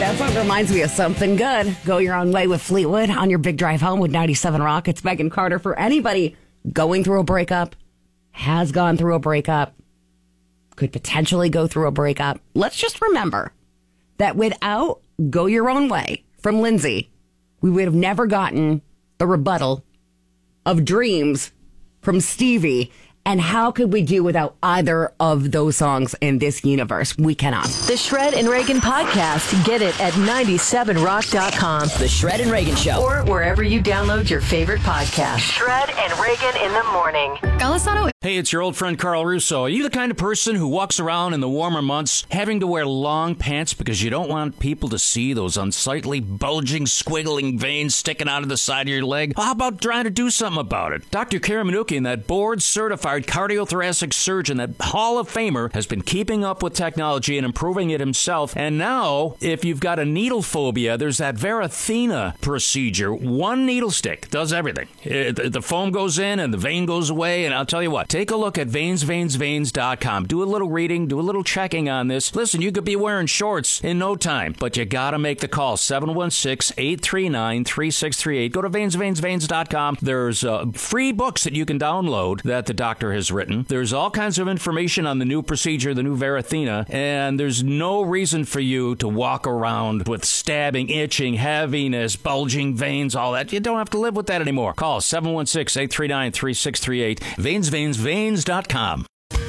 That song reminds me of something good. Go Your Own Way with Fleetwood on your big drive home with 97 Rock. It's Megan Carter. For anybody going through a breakup, has gone through a breakup, could potentially go through a breakup, let's just remember that without Go Your Own Way from Lindsay, we would have never gotten the rebuttal of Dreams from Stevie. And how could we do without either of those songs in this universe? We cannot. The Shred and Reagan podcast. Get it at 97rock.com. The Shred and Reagan Show. Or wherever you download your favorite podcast. Shred and Reagan in the morning. Hey, it's your old friend Carl Russo. Are you the kind of person who walks around in the warmer months having to wear long pants because you don't want people to see those unsightly, bulging, squiggling veins sticking out of the side of your leg? Well, how about trying to do something about it? Dr. Karen Minuchin, that board-certified cardiothoracic surgeon, that Hall of Famer, has been keeping up with technology and improving it himself. And now, if you've got a needle phobia, there's that Varithena procedure. One needle stick does everything. The foam goes in and the vein goes away. And I'll tell you what, take a look at veins.com. Do a little reading, do a little checking on this. Listen, you could be wearing shorts in no time, but you got to make the call. 716-839-3638. Go to veins.com. There's free books that you can download that the doctor has written. There's all kinds of information on the new procedure, the new Varithena, and there's no reason for you to walk around with stabbing, itching, heaviness, bulging veins, all that. You don't have to live with that anymore. Call 716-839-3638. Veins.com.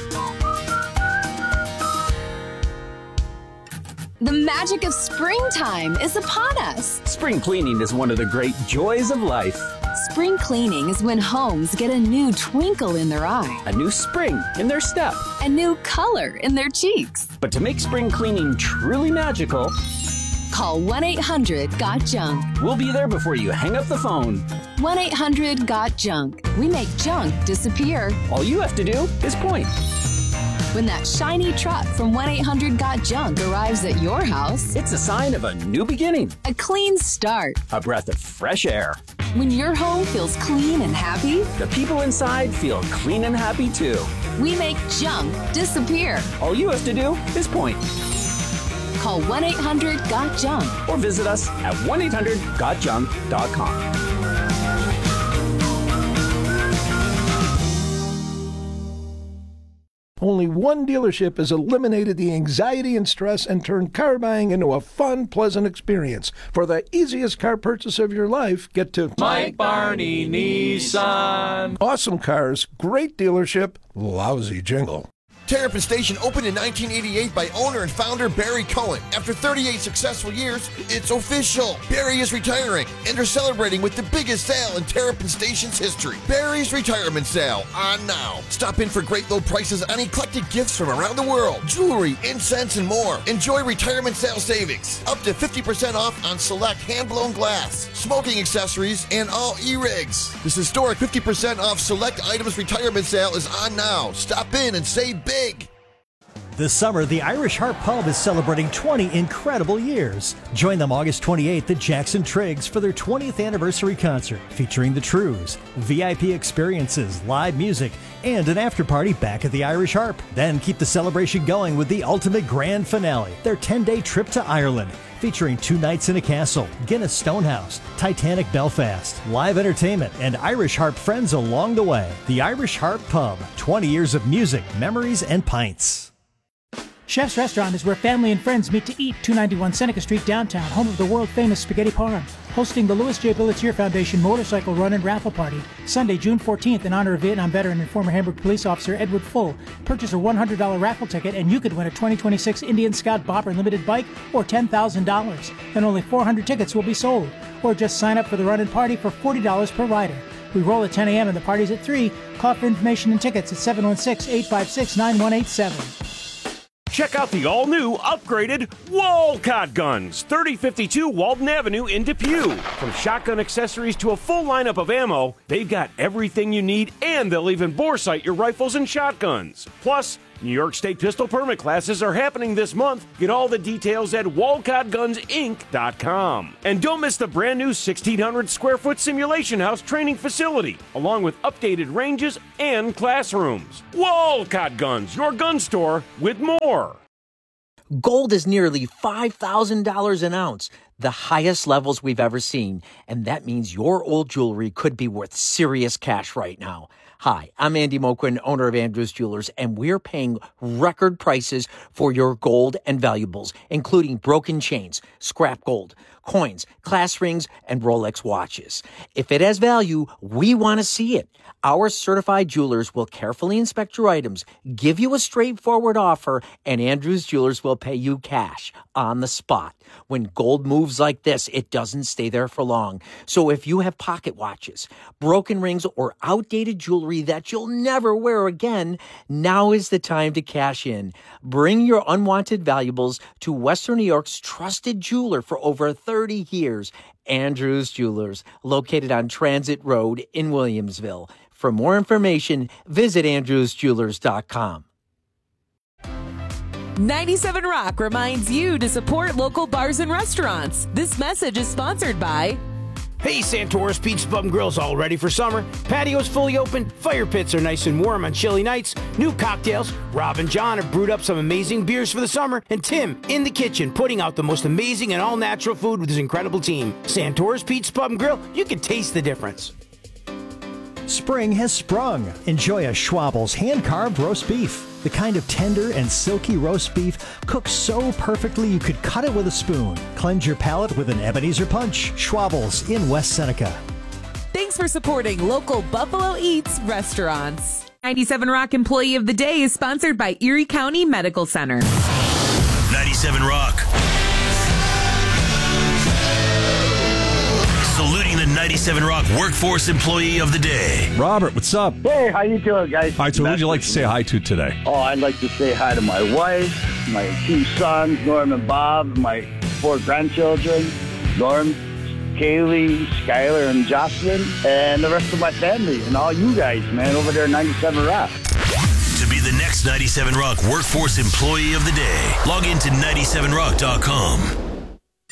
The magic of springtime is upon us. Spring cleaning is one of the great joys of life. Spring cleaning is when homes get a new twinkle in their eye, A new spring in their step. a new color in their cheeks. But to make spring cleaning truly magical, Call 1-800-GOT-JUNK. we'll be there before you hang up the phone. 1-800-GOT-JUNK. We make junk disappear. All you have to do is point. When that shiny truck from 1-800-GOT-JUNK arrives at your house, It's a sign of a new beginning, a clean start. a breath of fresh air. When your home feels clean and happy, The people inside feel clean and happy too. we make junk disappear. All you have to do is point Call 1-800-GOT-JUNK. or visit us at 1-800-GOTJUNK.com. Only one dealership has eliminated the anxiety and stress and turned car buying into a fun, pleasant experience. For the easiest car purchase of your life, get to Mike Barney Nissan. Awesome Cars, great dealership, lousy jingle. Terrapin Station opened in 1988 by owner and founder Barry Cohen. After 38 successful years, it's official. Barry is retiring, and they're celebrating with the biggest sale in Terrapin Station's history. Barry's Retirement Sale, on now. Stop in for great low prices on eclectic gifts from around the world, jewelry, incense, and more. Enjoy retirement sale savings. Up to 50% off on select hand-blown glass, smoking accessories, and all e-rigs. This historic 50% off select items retirement sale is on now. Stop in and save big. This summer, the Irish Harp Pub is celebrating 20 incredible years. Join them August 28th at Jackson Triggs for their 20th anniversary concert featuring the Trues, VIP experiences, live music, and an after-party back at the Irish Harp. Then keep the celebration going with the ultimate grand finale, their 10-day trip to Ireland, featuring 2 nights in a castle, Guinness Stonehouse, Titanic Belfast, live entertainment, and Irish Harp friends along the way. The Irish Harp Pub, 20 years of music, memories, and pints. Chef's Restaurant is where family and friends meet to eat. 291 Seneca Street downtown, home of the world-famous Spaghetti Parm. Hosting the Louis J. Billetier Foundation Motorcycle Run and Raffle Party, Sunday, June 14th, in honor of Vietnam veteran and former Hamburg police officer Edward Full. Purchase a $100 raffle ticket and you could win a 2026 Indian Scout Bopper Limited bike or $10,000. And only 400 tickets will be sold. Or just sign up for the run and party for $40 per rider. We roll at 10 a.m. and the party's at 3. Call for information and tickets at 716-856-9187. Check out the all-new, upgraded Walcott Guns, 3052 Walden Avenue in Depew. From shotgun accessories to a full lineup of ammo, they've got everything you need, and they'll even bore sight your rifles and shotguns. Plus, New York State pistol permit classes are happening this month. Get all the details at WalcottGunsInc.com. And don't miss the brand new 1,600 square foot simulation house training facility, along with updated ranges and classrooms. Walcott Guns, your gun store with more. Gold is nearly $5,000 an ounce, the highest levels we've ever seen. And that means your old jewelry could be worth serious cash right now. Hi, I'm Andy Moquin, owner of Andrews Jewelers, and we're paying record prices for your gold and valuables, including broken chains, scrap gold, coins, class rings, and Rolex watches. If it has value, we want to see it. Our certified jewelers will carefully inspect your items, give you a straightforward offer, and Andrews Jewelers will pay you cash on the spot. When gold moves like this, it doesn't stay there for long. So if you have pocket watches, broken rings, or outdated jewelry that you'll never wear again, now is the time to cash in. Bring your unwanted valuables to Western New York's trusted jeweler for over 30 years, Andrews Jewelers, located on Transit Road in Williamsville. For more information, visit andrewsjewelers.com. 97 Rock reminds you to support local bars and restaurants. This message is sponsored by... Hey, Santoris Pizza Pub and Grill's all ready for summer. Patio's fully open, fire pits are nice and warm on chilly nights, new cocktails. Rob and John have brewed up some amazing beers for the summer, and Tim in the kitchen putting out the most amazing and all-natural food with his incredible team. Santoris Pizza Pub and Grill, you can taste the difference. Spring has sprung. Enjoy a Schwabel's hand-carved roast beef. The kind of tender and silky roast beef cooked so perfectly you could cut it with a spoon. Cleanse your palate with an Ebenezer Punch. Schwabel's in West Seneca. Thanks for supporting local Buffalo Eats restaurants. 97 Rock Employee of the Day is sponsored by Erie County Medical Center. 97 Rock. Saluting the 97 Rock Workforce Employee of the Day. Robert, what's up? Hey, how you doing, guys? All right, so who would you like to say hi to today? Oh, I'd like to say hi to my wife, my 2 sons, Norm and Bob, my 4 grandchildren, Norm, Kaylee, Skylar, and Jocelyn, and the rest of my family, and all you guys, man, over there at 97 Rock. To be the next 97 Rock Workforce Employee of the Day, log into 97rock.com.